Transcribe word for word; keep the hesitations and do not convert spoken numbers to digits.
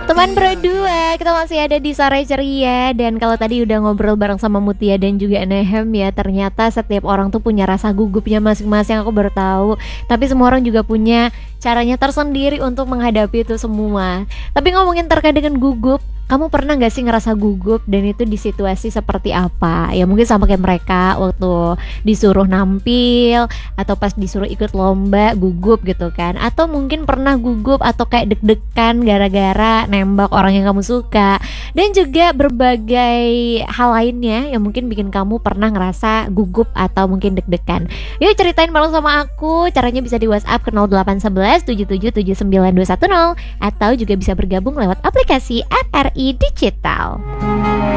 Teman berdua, kita masih ada di Sore Ceria. Dan kalau tadi udah ngobrol bareng sama Mutia dan juga Nehem ya, ternyata setiap orang tuh punya rasa gugupnya masing-masing. Aku baru tahu. Tapi semua orang juga punya caranya tersendiri untuk menghadapi itu semua. Tapi ngomongin terkait dengan gugup, kamu pernah gak sih ngerasa gugup, dan itu di situasi seperti apa? Ya mungkin sama kayak mereka waktu disuruh nampil, atau pas disuruh ikut lomba gugup gitu kan. Atau mungkin pernah gugup atau kayak deg-degan gara-gara nembak orang yang kamu suka. Dan juga berbagai hal lainnya yang mungkin bikin kamu pernah ngerasa gugup atau mungkin deg-degan. Yuk ceritain bareng sama aku. Caranya bisa di WhatsApp ke nol delapan satu satu tujuh tujuh tujuh sembilan dua satu nol, atau juga bisa bergabung lewat aplikasi R R I Digital.